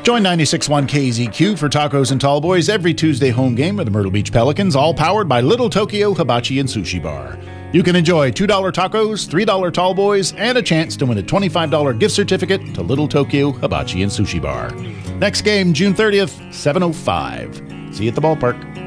Join 96.1 KZQ for Tacos and Tall Boys every Tuesday home game of the Myrtle Beach Pelicans, all powered by Little Tokyo Hibachi and Sushi Bar. You can enjoy $2 tacos, $3 tall boys, and a chance to win a $25 gift certificate to Little Tokyo Hibachi and Sushi Bar. Next game, June 30th, 7:05. See you at the ballpark.